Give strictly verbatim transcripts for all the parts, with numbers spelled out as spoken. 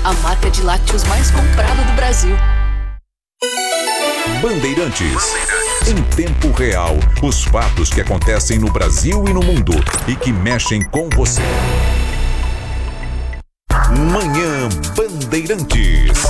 a marca de lácteos mais comprada do Brasil. Bandeirantes. Em tempo real, os fatos que acontecem no Brasil e no mundo e que mexem com você. Manhã Bandeirantes.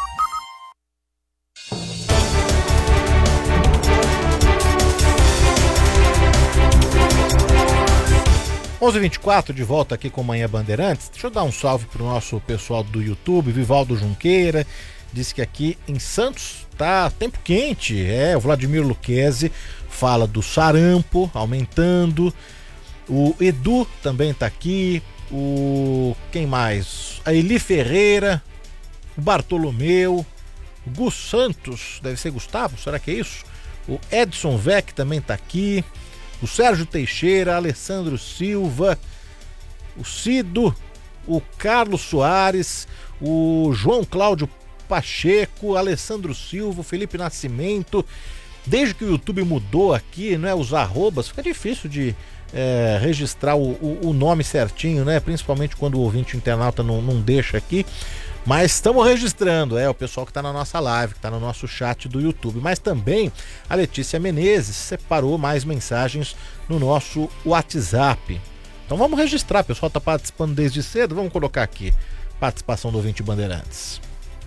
onze e vinte e quatro, de volta aqui com Manhã Bandeirantes. Deixa eu dar um salve pro nosso pessoal do YouTube, Vivaldo Junqueira, disse que aqui em Santos tá tempo quente. É, o Vladimir Luquezzi fala do sarampo aumentando. O Edu também tá aqui. O quem mais? A Eli Ferreira, o Bartolomeu, o Gus Santos, deve ser Gustavo, será que é isso? O Edson Vec também tá aqui. O Sérgio Teixeira, Alessandro Silva, o Cido, o Carlos Soares, o João Cláudio Pacheco, Alessandro Silva, o Felipe Nascimento. Desde que o YouTube mudou aqui, né, os arrobas, fica difícil de é, registrar o, o, o nome certinho, né? Principalmente quando o ouvinte internauta não, não deixa aqui. Mas estamos registrando, é o pessoal que está na nossa live, que está no nosso chat do YouTube. Mas também a Letícia Menezes separou mais mensagens no nosso WhatsApp. Então vamos registrar, o pessoal está participando desde cedo. Vamos colocar aqui, participação do ouvinte Bandeirantes.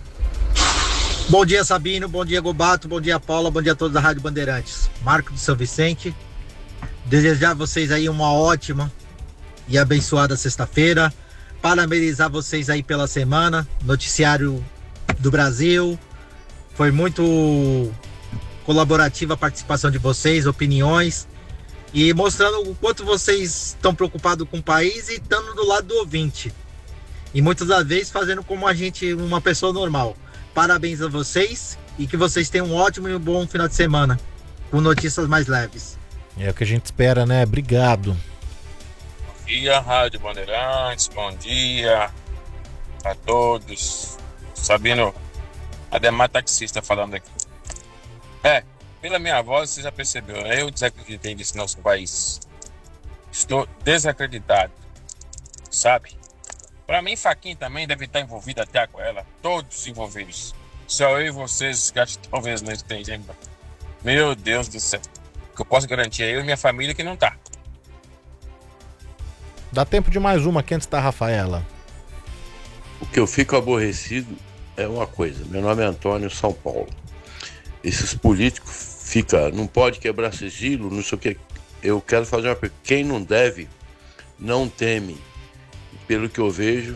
Bom dia, Sabino, bom dia, Gobato, bom dia, Paula, bom dia a todos da Rádio Bandeirantes. Marco de São Vicente, desejar a vocês aí uma ótima e abençoada sexta-feira. Parabenizar vocês aí pela semana, noticiário do Brasil, foi muito colaborativa a participação de vocês, opiniões, e mostrando o quanto vocês estão preocupados com o país e estando do lado do ouvinte, e muitas das vezes fazendo como a gente, uma pessoa normal. Parabéns a vocês e que vocês tenham um ótimo e um bom final de semana, com notícias mais leves. É o que a gente espera, né? Obrigado. Bom dia, Rádio Bandeirantes, bom dia a todos. Sabino, Ademar taxista falando aqui. É, pela minha voz você já percebeu, né? Eu desacreditei desse nosso país. Estou desacreditado, sabe? Pra mim, Faquinha também deve estar envolvido até com ela. Todos envolvidos. Só eu e vocês que acho que talvez não estejam. Meu Deus do céu. O que eu posso garantir é eu e minha família que não tá. Dá tempo de mais uma aqui antes da Rafaela. O que eu fico aborrecido é uma coisa. Meu nome é Antônio, São Paulo. Esses políticos ficam, não pode quebrar sigilo, não sei o que. Eu quero fazer uma pergunta. Quem não deve, não teme. Pelo que eu vejo,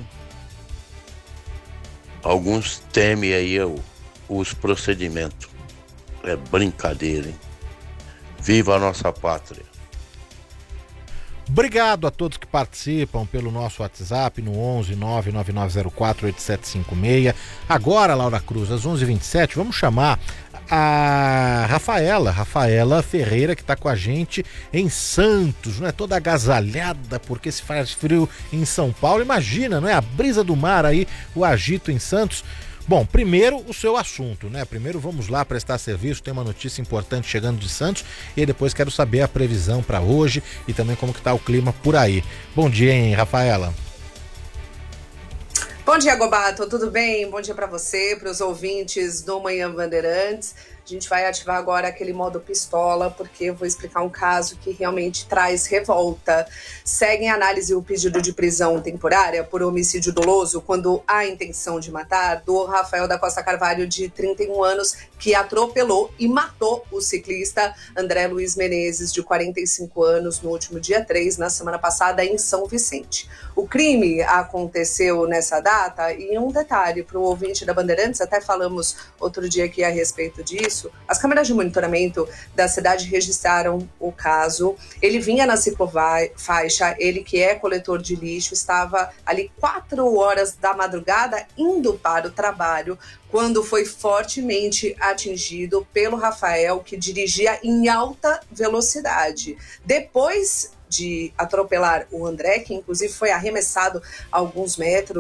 alguns temem aí os procedimentos. É brincadeira, hein? Viva a nossa pátria! Obrigado a todos que participam pelo nosso WhatsApp no onze nove nove nove zero quatro oito sete cinco seis. Agora, Laura Cruz, às onze e vinte e sete, vamos chamar a Rafaela, Rafaela Ferreira, que está com a gente em Santos, não é? Toda agasalhada, porque se faz frio em São Paulo. Imagina, não é? A brisa do mar aí, o agito em Santos. Bom, primeiro o seu assunto, né? Primeiro vamos lá prestar serviço, tem uma notícia importante chegando de Santos e depois quero saber a previsão para hoje e também como que tá o clima por aí. Bom dia, hein, Rafaela? Bom dia, Gobato, tudo bem? Bom dia para você, para os ouvintes do Manhã Bandeirantes. A gente vai ativar agora aquele modo pistola, porque eu vou explicar um caso que realmente traz revolta. Segue em análise o pedido de prisão temporária por homicídio doloso, quando há intenção de matar, do Rafael da Costa Carvalho, de trinta e um anos, que atropelou e matou o ciclista André Luiz Menezes, de quarenta e cinco anos, no último dia três, na semana passada, em São Vicente. O crime aconteceu nessa data, e um detalhe para o ouvinte da Bandeirantes, até falamos outro dia aqui a respeito disso. As câmeras de monitoramento da cidade registraram o caso. Ele vinha na ciclofaixa, ele que é coletor de lixo, estava ali quatro horas da madrugada indo para o trabalho, quando foi fortemente atingido pelo Rafael, que dirigia em alta velocidade. Depois de atropelar o André, que inclusive foi arremessado a alguns metros